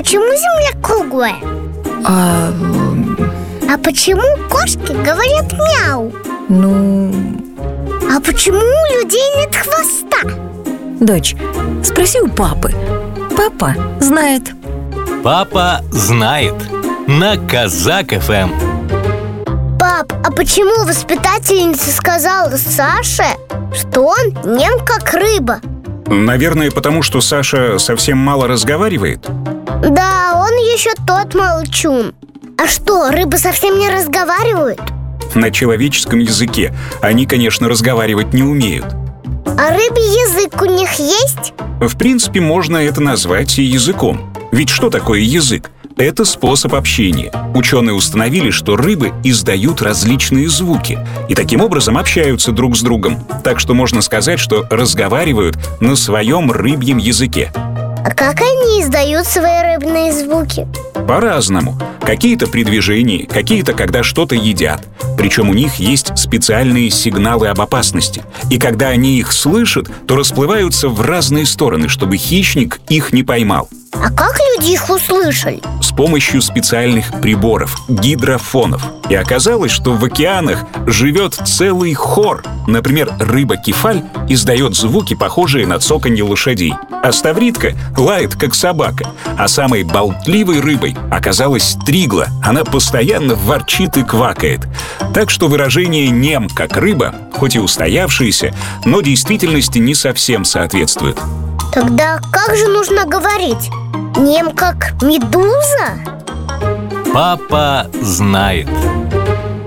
почему Земля круглая? А почему кошки говорят мяу? А почему у людей нет хвоста? Дочь, спроси у папы. Папа знает. Папа знает. На Казак ФМ. Пап, а почему воспитательница сказала Саше, что он нем как рыба? Наверное, потому что Саша совсем мало разговаривает. Да, он еще тот молчун. А что, рыбы совсем не разговаривают? На человеческом языке они, конечно, разговаривать не умеют. А рыбий язык у них есть? В принципе, можно это назвать и языком. Ведь что такое язык? Это способ общения. Ученые установили, что рыбы издают различные звуки и таким образом общаются друг с другом. Так что можно сказать, что разговаривают на своем рыбьем языке. А как они издают свои рыбные звуки? По-разному. Какие-то при движении, какие-то когда что-то едят. Причем у них есть специальные сигналы об опасности. И когда они их слышат, то расплываются в разные стороны, чтобы хищник их не поймал. А как люди их услышали? С помощью специальных приборов – гидрофонов. И оказалось, что в океанах живет целый хор. Например, рыба-кефаль издает звуки, похожие на цоканье лошадей. А ставридка лает, как собака. А самой болтливой рыбой оказалась тригла. Она постоянно ворчит и квакает. Так что выражение «нем как рыба», хоть и устоявшееся, но действительности не совсем соответствует. Тогда как же нужно говорить? Нем как медуза? Папа знает.